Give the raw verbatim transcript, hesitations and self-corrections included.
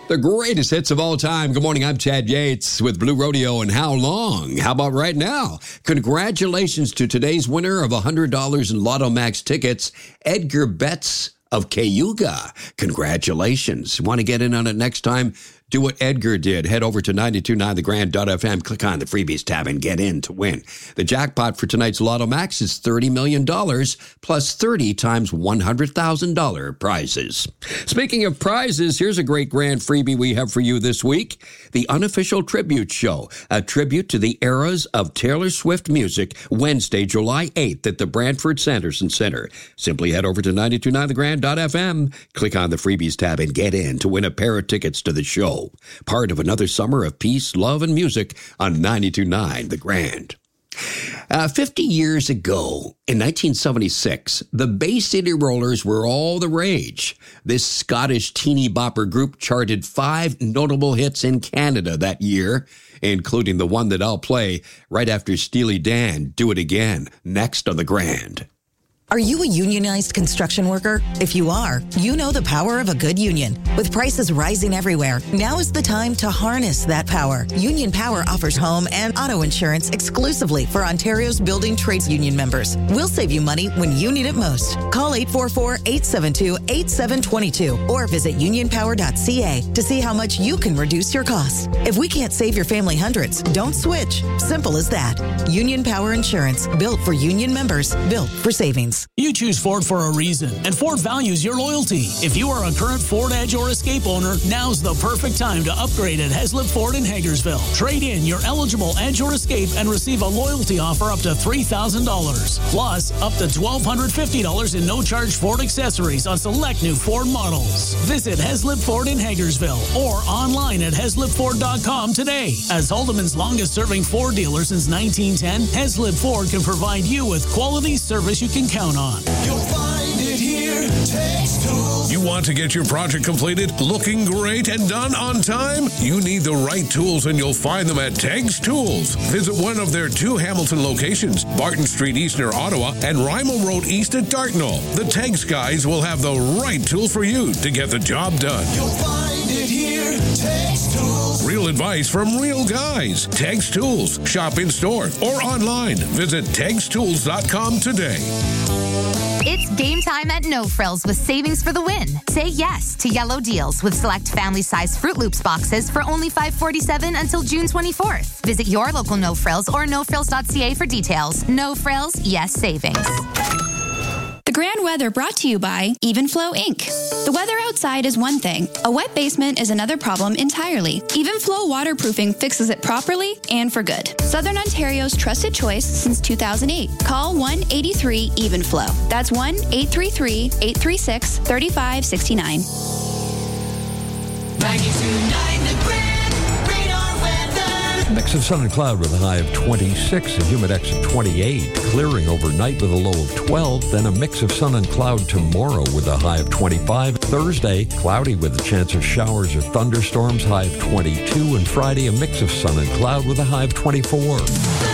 The greatest hits of all time. Good morning, I'm Chad Yates with Blue Rodeo. And how long? How about right now? Congratulations to today's winner of one hundred dollars in Lotto Max tickets, Edgar Betts of Cayuga. Congratulations. Want to get in on it next time? Do what Edgar did. Head over to nine two nine the grand dot f m, click on the freebies tab, and get in to win. The jackpot for tonight's Lotto Max is thirty million dollars plus thirty times one hundred thousand dollars prizes. Speaking of prizes, here's a great grand freebie we have for you this week. The Unofficial Tribute Show, a tribute to the eras of Taylor Swift music, Wednesday, July eighth at the Brantford Sanderson Center. Simply head over to nine two nine the grand dot f m, click on the freebies tab, and get in to win a pair of tickets to the show. Part of another summer of peace, love, and music on ninety-two point nine The Grand. Uh, fifty years ago, in nineteen seventy-six, the Bay City Rollers were all the rage. This Scottish teeny bopper group charted five notable hits in Canada that year, including the one that I'll play right after Steely Dan, Do It Again, next on The Grand. Are you a unionized construction worker? If you are, you know the power of a good union. With prices rising everywhere, now is the time to harness that power. Union Power offers home and auto insurance exclusively for Ontario's building trades union members. We'll save you money when you need it most. Call eight four four, eight seven two, eight seven two two or visit union power dot c a to see how much you can reduce your costs. If we can't save your family hundreds, don't switch. Simple as that. Union Power Insurance, built for union members, built for savings. You choose Ford for a reason, and Ford values your loyalty. If you are a current Ford Edge or Escape owner, now's the perfect time to upgrade at Heslip Ford in Hagersville. Trade in your eligible Edge or Escape and receive a loyalty offer up to three thousand dollars. Plus, up to one thousand two hundred fifty dollars in no-charge Ford accessories on select new Ford models. Visit Heslip Ford in Hagersville or online at heslip ford dot com today. As Haldeman's longest-serving Ford dealer since nineteen ten, Heslip Ford can provide you with quality service you can count on. You'll find it here. Tex Tools. You want to get your project completed, looking great, and done on time? You need the right tools, and you'll find them at Tex Tools. Visit one of their two Hamilton locations, Barton Street East near Ottawa and Rymal Road East at Dartnall. The Tex guys will have the right tool for you to get the job done. You'll find it here. Tex Tools. Real advice from real guys. Tex Tools. Shop in store or online. Visit tex tools dot com today. It's game time at No Frills with savings for the win. Say yes to yellow deals with select family-size Fruit Loops boxes for only five forty-seven until June twenty-fourth. Visit your local No Frills or no frills dot c a for details. No Frills, yes savings. The Grand Weather brought to you by Evenflow Incorporated. The weather outside is one thing. A wet basement is another problem entirely. Evenflow Waterproofing fixes it properly and for good. Southern Ontario's trusted choice since two thousand eight. Call one eight three Evenflow. That's one eight three three, eight three six, three five six nine. ninety-two point nine The Grand. Radar weather. Mix of sun and cloud with a high of twenty-six, a humidex of twenty-eight, clearing overnight with a low of twelve, then a mix of sun and cloud tomorrow with a high of twenty-five. Thursday, cloudy with a chance of showers or thunderstorms, high of twenty-two, and Friday, a mix of sun and cloud with a high of twenty-four.